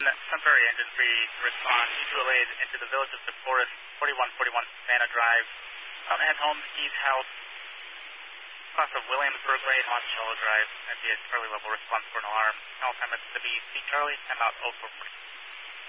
Temporary engine 3 respond. Mutual aid into the village of DeForest, 4141 Savannah Drive. Fountain Head Homes, East House, cross of Williamsburg Way, Monticello Drive. That'd be an early level response for an alarm. Call time is to be C Charlie, timeout 0440.